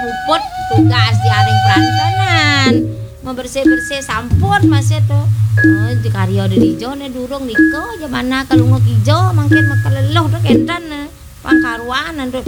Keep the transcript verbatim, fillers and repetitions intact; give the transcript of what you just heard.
puput tugas di aring perantanan. Mau bersih-bersih sampun Mas itu. Oh, di karya di jone durung niko zaman kalau ngokijo mangkin makaleluh tok endan pangkaruanan